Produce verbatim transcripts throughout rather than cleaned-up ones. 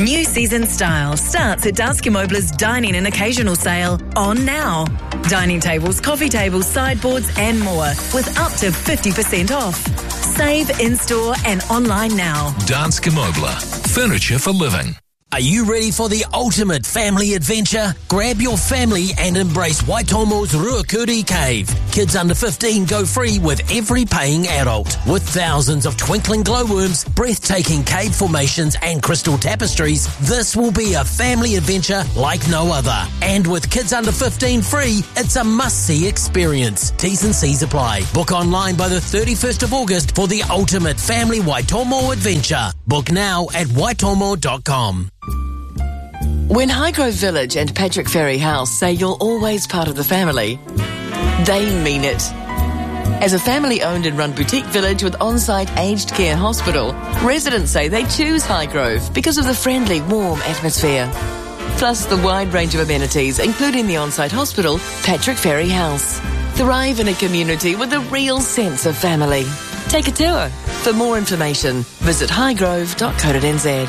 New season style starts at Danske Møbler's dining and occasional sale on now. Dining tables, coffee tables, sideboards and more with up to fifty percent off. Save in-store and online now. Danske Møbler. Furniture for living. Are you ready for the ultimate family adventure? Grab your family and embrace Waitomo's Ruakuri Cave. Kids under fifteen go free with every paying adult. With thousands of twinkling glowworms, breathtaking cave formations and crystal tapestries, this will be a family adventure like no other. And with kids under fifteen free, it's a must-see experience. T's and C's apply. Book online by the thirty-first of August for the ultimate family Waitomo adventure. Book now at waitomo dot com. When Highgrove Village and Patrick Ferry House say you're always part of the family, they mean it. As a family-owned and run boutique village with on-site aged care hospital, residents say they choose Highgrove because of the friendly, warm atmosphere. Plus the wide range of amenities, including the on-site hospital, Patrick Ferry House. Thrive in a community with a real sense of family. Take a tour. For more information, visit highgrove dot co dot n z.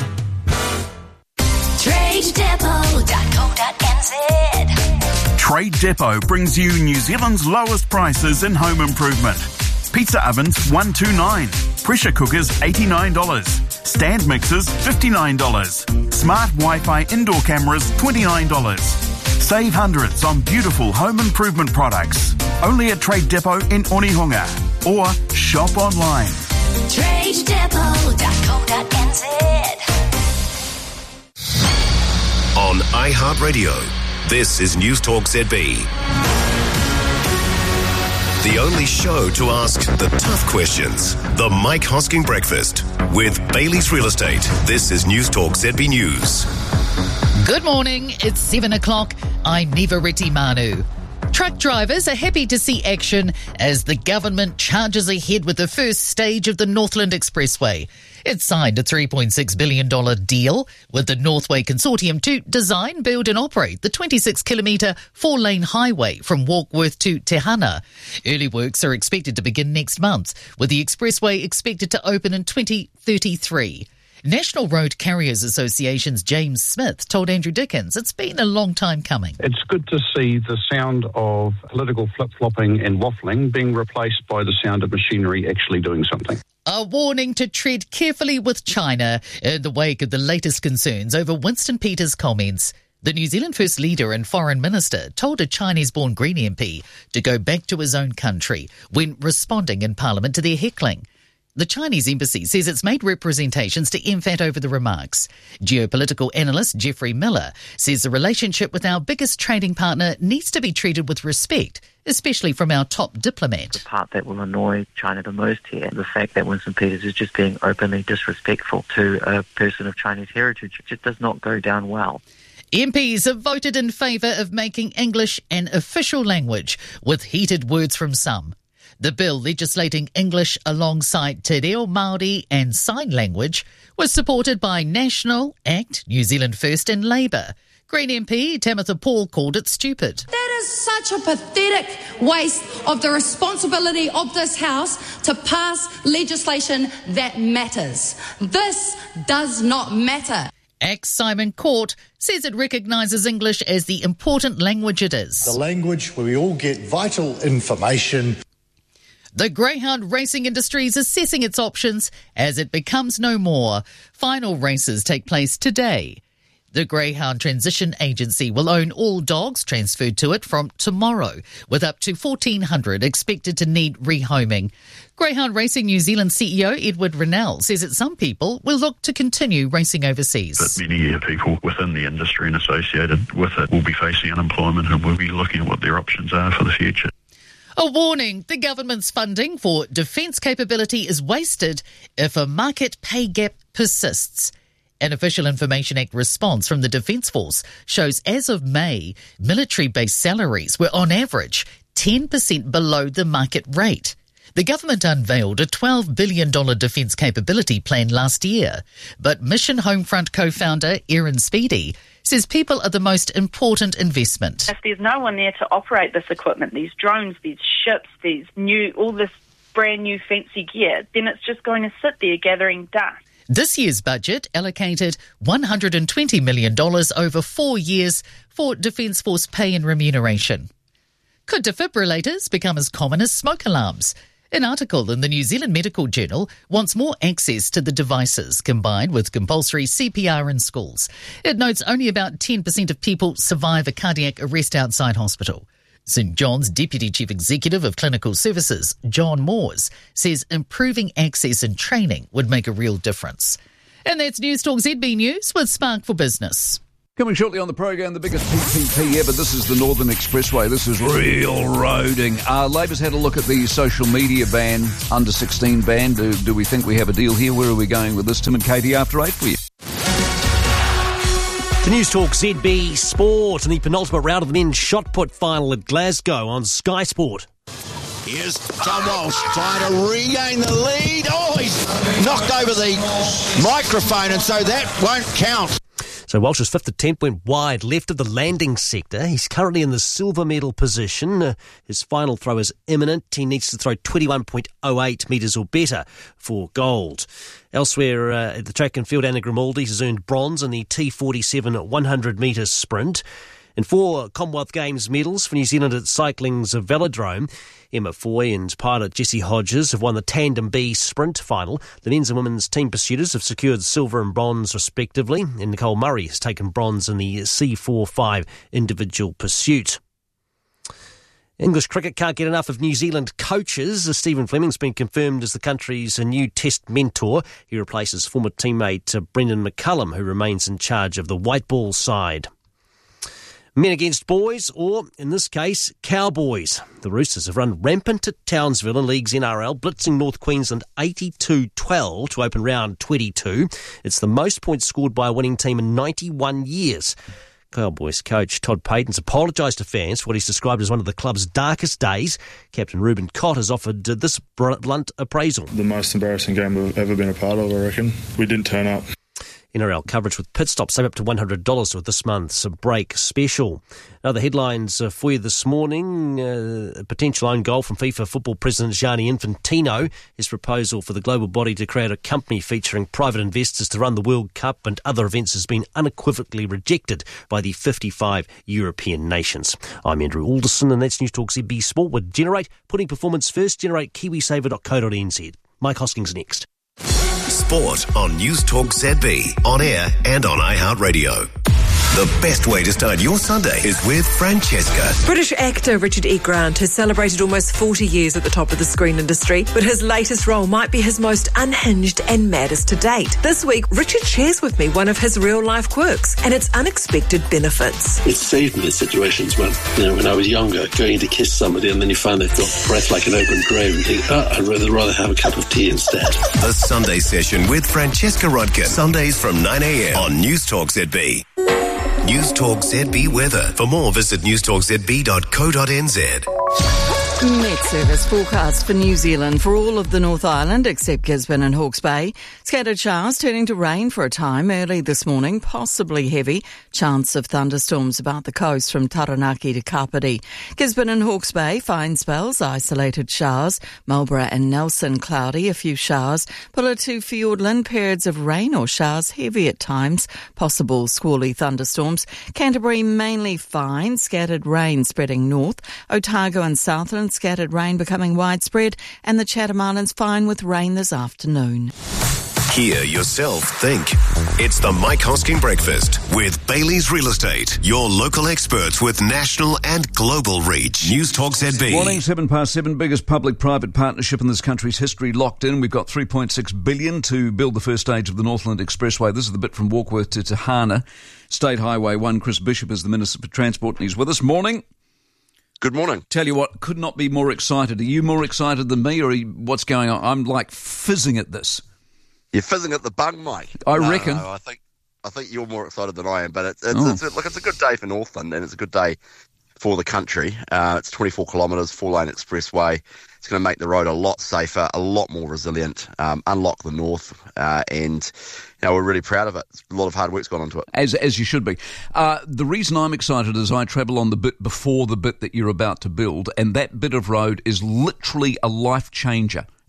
trade depot dot co dot n z. Trade Depot brings you New Zealand's lowest prices in home improvement. Pizza ovens one two nine, pressure cookers eighty-nine dollars, stand mixers fifty-nine dollars, smart Wi-Fi indoor cameras twenty-nine dollars. Save hundreds on beautiful home improvement products. Only at Trade Depot in Onehunga or shop online. trade depot dot co dot n z. On iHeartRadio, this is News Talk Z B. The only show to ask the tough questions. The Mike Hosking Breakfast with Bailey's Real Estate. This is News Talk Z B News. Good morning. It's seven o'clock. I'm Neva Reti Manu. Truck drivers are happy to see action as the government charges ahead with the first stage of the Northland Expressway. It signed a three point six billion dollars deal with the Northway Consortium to design, build and operate the twenty-six kilometre four-lane highway from Warkworth to Te Hana. Early works are expected to begin next month, with the expressway expected to open in twenty thirty-three. National Road Carriers Association's James Smith told Andrew Dickens it's been a long time coming. It's good to see the sound of political flip-flopping and waffling being replaced by the sound of machinery actually doing something. A warning to tread carefully with China in the wake of the latest concerns over Winston Peters' comments. The New Zealand First Leader and Foreign Minister told a Chinese-born Green M P to go back to his own country when responding in Parliament to their heckling. The Chinese embassy says it's made representations to M F A T over the remarks. Geopolitical analyst Geoffrey Miller says the relationship with our biggest trading partner needs to be treated with respect, especially from our top diplomat. The part that will annoy China the most here, the fact that Winston Peters is just being openly disrespectful to a person of Chinese heritage, it just does not go down well. M Ps have voted in favour of making English an official language, with heated words from some. The bill legislating English alongside Te Reo Māori and Sign Language was supported by National, ACT, New Zealand First and Labour. Green M P Tamitha Paul called it stupid. That is such a pathetic waste of the responsibility of this House to pass legislation that matters. This does not matter. ACT's Simon Court says it recognises English as the important language it is. The language where we all get vital information. The greyhound racing industry is assessing its options as it becomes no more. Final races take place today. The Greyhound Transition Agency will own all dogs transferred to it from tomorrow, with up to fourteen hundred expected to need rehoming. Greyhound Racing New Zealand C E O Edward Rennell says that some people will look to continue racing overseas. But many people within the industry and associated with it will be facing unemployment and will be looking at what their options are for the future. A warning, the government's funding for defence capability is wasted if a market pay gap persists. An Official Information Act response from the Defence Force shows as of May, military-based salaries were on average ten percent below the market rate. The government unveiled a twelve billion dollars defence capability plan last year, but Mission Homefront co-founder Erin Speedy says people are the most important investment. If there's no one there to operate this equipment, these drones, these ships, these new, all this brand new fancy gear, then it's just going to sit there gathering dust. This year's budget allocated one hundred twenty million dollars over four years for Defence Force pay and remuneration. Could defibrillators become as common as smoke alarms? An article in the New Zealand Medical Journal wants more access to the devices combined with compulsory C P R in schools. It notes only about ten percent of people survive a cardiac arrest outside hospital. St John's Deputy Chief Executive of Clinical Services, John Moores, says improving access and training would make a real difference. And that's News Talk Z B News with Spark for Business. Coming shortly on the program, the biggest P P P ever. This is the Northern Expressway. This is real roading. Uh, Labor's had a look at the social media ban, under sixteen ban. Do, do we think we have a deal here? Where are we going with this? Tim and Katie after eight for you. The News Talk Z B Sport and the penultimate round of the men's shot put final at Glasgow on Sky Sport. Here's Tom Walsh trying to regain the lead. Oh, he's knocked over the microphone, and so that won't count. So Walsh's fifth attempt went wide left of the landing sector. He's currently in the silver medal position. Uh, his final throw is imminent. He needs to throw twenty-one point oh eight metres or better for gold. Elsewhere uh, at the track and field, Anna Grimaldi has earned bronze in the T forty-seven one hundred metre sprint. In four Commonwealth Games medals for New Zealand at cycling's velodrome, Emma Foy and pilot Jessie Hodges have won the Tandem B sprint final. The men's and women's team pursuiters have secured silver and bronze respectively, and Nicole Murray has taken bronze in the C forty-five individual pursuit. English cricket can't get enough of New Zealand coaches. Stephen Fleming's been confirmed as the country's new test mentor. He replaces former teammate Brendan McCullum, who remains in charge of the white ball side. Men against boys, or, in this case, cowboys. The Roosters have run rampant at Townsville in League's N R L, blitzing North Queensland eighty-two twelve to open round twenty-two. It's the most points scored by a winning team in ninety-one years. Cowboys coach Todd Payton's apologised to fans for what he's described as one of the club's darkest days. Captain Ruben Cott has offered this blunt appraisal. The most embarrassing game we've ever been a part of, I reckon. We didn't turn up. N R L coverage with pit stops. Save up to one hundred dollars with this month's break special. Other headlines uh, for you this morning. Uh, a potential own goal from FIFA football president Gianni Infantino. His proposal for the global body to create a company featuring private investors to run the World Cup and other events has been unequivocally rejected by the fifty-five European nations. I'm Andrew Alderson, and that's News Talk Z B Sport with Generate, putting performance first. Generate kiwisaver dot co dot n z. Mike Hoskins next. Sport on News Talk Z B, on air and on iHeartRadio. The best way to start your Sunday is with Francesca. British actor Richard E. Grant has celebrated almost forty years at the top of the screen industry, but his latest role might be his most unhinged and maddest to date. This week, Richard shares with me one of his real-life quirks and its unexpected benefits. It saved me in situations when, you know, when I was younger, going to kiss somebody and then you find they've got breath like an open grave and think, oh, I'd rather, rather have a cup of tea instead. The Sunday Session with Francesca Rodkin. Sundays from nine a.m. on News Talk Z B. News Talk Z B weather. For more, visit news talk z b dot co dot n z. Met Service forecast for New Zealand for all of the North Island except Gisborne and Hawke's Bay. Scattered showers turning to rain for a time early this morning, possibly heavy. Chance of thunderstorms about the coast from Taranaki to Kapiti. Gisborne and Hawke's Bay, fine spells, isolated showers. Marlborough and Nelson, cloudy, a few showers. Pulla to Fiordland, periods of rain or showers, heavy at times. Possible squally thunderstorms. Canterbury, mainly fine, scattered rain spreading north. Otago and Southland, scattered rain becoming widespread, and the Chatham Islands fine with rain this afternoon. Hear yourself think. It's the Mike Hosking Breakfast with Bailey's Real Estate, your local experts with national and global reach. News Talk Z B. Morning, seven past seven, biggest public-private partnership in this country's history locked in. We've got three point six billion dollars to build the first stage of the Northland Expressway. This is the bit from Warkworth to Tahana. State Highway one, Chris Bishop is the Minister for Transport, and he's with us. Morning. Good morning. Tell you what, could not be more excited. Are you more excited than me, or are you, what's going on? I'm like fizzing at this. You're fizzing at the bung, Mike. I no, reckon. No, I think I think you're more excited than I am. But it's it's, oh. it's a, look, it's a good day for Northland, and it's a good day for the country. Uh, it's twenty-four kilometres, four-lane expressway. It's going to make the road a lot safer, a lot more resilient, um, unlock the north, uh, and you know, we're really proud of it. A lot of hard work's gone into it. As as you should be. Uh, the reason I'm excited is I travel on the bit before the bit that you're about to build, and that bit of road is literally a life changer.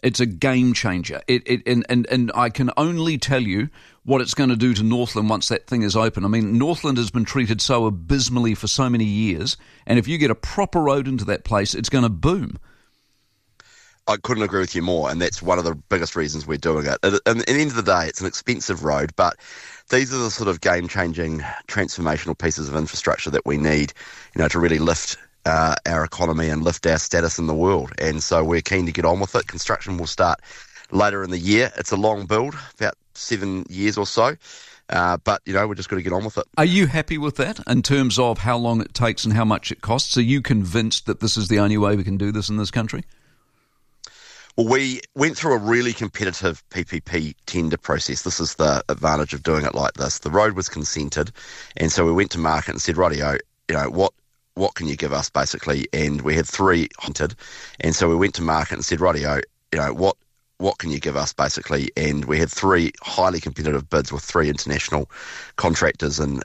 It's a game changer. It, it and, and, and I can only tell you what it's going to do to Northland once that thing is open. I mean, Northland has been treated so abysmally for so many years, and if you get a proper road into that place, it's going to boom. I couldn't agree with you more, and that's one of the biggest reasons we're doing it. At, at the end of the day, it's an expensive road, but these are the sort of game-changing, transformational pieces of infrastructure that we need, you know, to really lift uh, our economy and lift our status in the world. And so we're keen to get on with it. Construction will start later in the year. It's a long build, about seven years or so. Uh, but, you know, we're just got to get on with it. Are you happy with that in terms of how long it takes and how much it costs? Are you convinced that this is the only way we can do this in this country? Well, we went through a really competitive P P P tender process. This is the advantage of doing it like this. The road was consented, and so we went to market and said, rightio, you know, what what can you give us, basically? And we had three hunted, and so we went to market and said, rightio, you know, what what can you give us, basically? And we had three highly competitive bids with three international contractors and